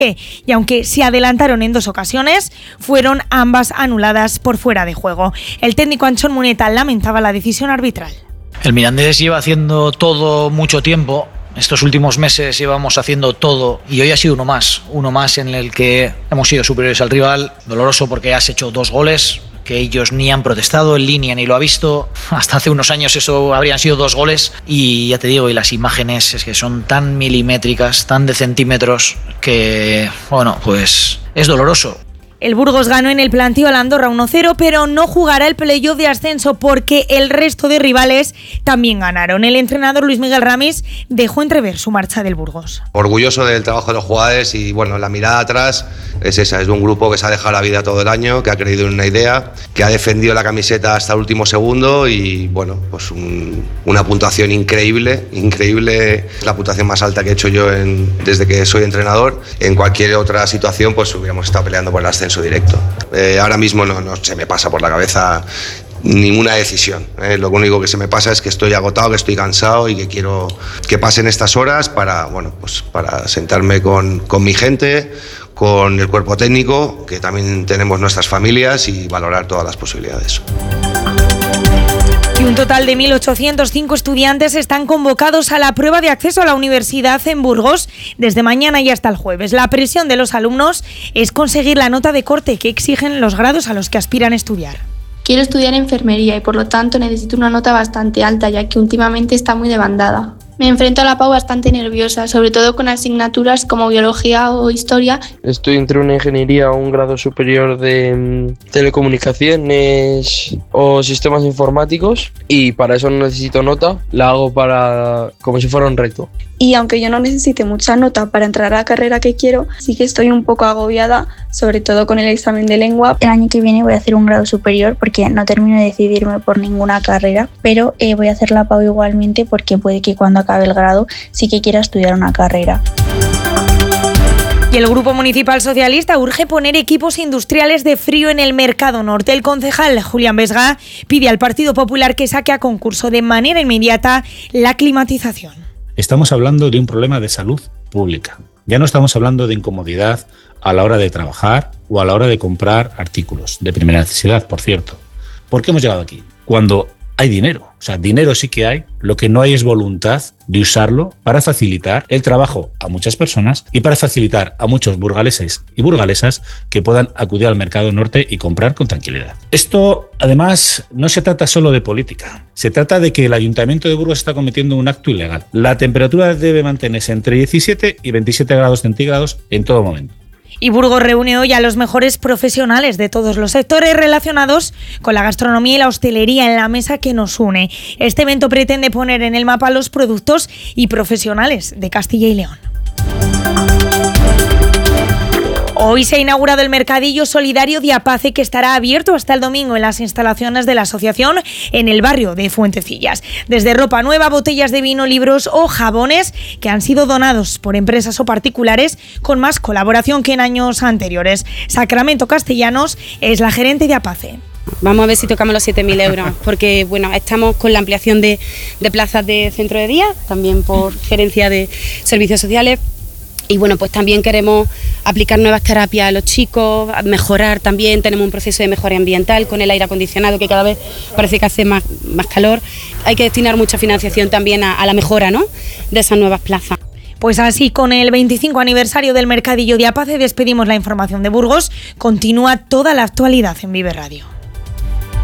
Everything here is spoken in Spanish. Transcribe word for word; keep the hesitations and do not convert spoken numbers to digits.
y aunque se adelantaron en dos ocasiones, fueron ambas anuladas por fuera de juego. El técnico Anchón Muneta lamentaba la decisión arbitral. El Mirandés lleva haciendo todo mucho tiempo. Estos últimos meses llevamos haciendo todo y hoy ha sido uno más, uno más en el que hemos sido superiores al rival. Doloroso porque has hecho dos goles que ellos ni han protestado en línea ni lo ha visto. Hasta hace unos años eso habrían sido dos goles y ya te digo, y las imágenes es que son tan milimétricas, tan de centímetros que, bueno, pues es doloroso. El Burgos ganó en el plantío al Andorra uno cero, pero no jugará el playoff de ascenso porque el resto de rivales también ganaron. El entrenador Luis Miguel Ramis dejó entrever su marcha del Burgos. Orgulloso del trabajo de los jugadores y bueno, la mirada atrás es esa, es de un grupo que se ha dejado la vida todo el año, que ha creído en una idea, que ha defendido la camiseta hasta el último segundo y bueno, pues un, una puntuación increíble, increíble, la puntuación más alta que he hecho yo en, desde que soy entrenador. En cualquier otra situación pues hubiéramos estado peleando por el ascenso directo. Eh, ahora mismo no, no se me pasa por la cabeza ninguna decisión. Eh. Lo único que se me pasa es que estoy agotado, que estoy cansado y que quiero que pasen estas horas para, bueno, pues para sentarme con, con mi gente, con el cuerpo técnico, que también tenemos nuestras familias y valorar todas las posibilidades. Y un total de mil ochocientos cinco estudiantes están convocados a la prueba de acceso a la universidad en Burgos desde mañana y hasta el jueves. La presión de los alumnos es conseguir la nota de corte que exigen los grados a los que aspiran a estudiar. Quiero estudiar enfermería y por lo tanto necesito una nota bastante alta, ya que últimamente está muy demandada. Me enfrento a la P A U bastante nerviosa, sobre todo con asignaturas como biología o historia. Estoy entre una ingeniería o un grado superior de um, telecomunicaciones o sistemas informáticos y para eso no necesito nota, la hago para como si fuera un reto. Y aunque yo no necesite mucha nota para entrar a la carrera que quiero, sí que estoy un poco agobiada, sobre todo con el examen de lengua. El año que viene voy a hacer un grado superior porque no termino de decidirme por ninguna carrera, pero eh, voy a hacer la P A U igualmente porque puede que cuando acabe el grado sí que quiera estudiar una carrera. Y el Grupo Municipal Socialista urge poner equipos industriales de frío en el Mercado Norte. El concejal Julián Vesga pide al Partido Popular que saque a concurso de manera inmediata la climatización. Estamos hablando de un problema de salud pública. Ya no estamos hablando de incomodidad a la hora de trabajar o a la hora de comprar artículos de primera necesidad, por cierto. ¿Por qué hemos llegado aquí? Cuando hay dinero, o sea, dinero sí que hay, lo que no hay es voluntad de usarlo para facilitar el trabajo a muchas personas y para facilitar a muchos burgaleses y burgalesas que puedan acudir al Mercado Norte y comprar con tranquilidad. Esto, además, no se trata solo de política, se trata de que el Ayuntamiento de Burgos está cometiendo un acto ilegal. La temperatura debe mantenerse entre diecisiete y veintisiete grados centígrados en todo momento. Y Burgos reúne hoy a los mejores profesionales de todos los sectores relacionados con la gastronomía y la hostelería en la mesa que nos une. Este evento pretende poner en el mapa los productos y profesionales de Castilla y León. Hoy se ha inaugurado el Mercadillo Solidario de Apace, que estará abierto hasta el domingo en las instalaciones de la asociación en el barrio de Fuentecillas. Desde ropa nueva, botellas de vino, libros o jabones que han sido donados por empresas o particulares con más colaboración que en años anteriores. Sacramento Castellanos es la gerente de Apace. Vamos a ver si tocamos los siete mil euros, porque bueno, estamos con la ampliación de, de plazas de centro de día, también por gerencia de servicios sociales. Y bueno, pues también queremos aplicar nuevas terapias a los chicos, mejorar también, tenemos un proceso de mejora ambiental con el aire acondicionado que cada vez parece que hace más, más calor. Hay que destinar mucha financiación también a, a la mejora, ¿no?, de esas nuevas plazas. Pues así, con el veinticinco aniversario del Mercadillo de Apace, despedimos la información de Burgos. Continúa toda la actualidad en Vive Radio.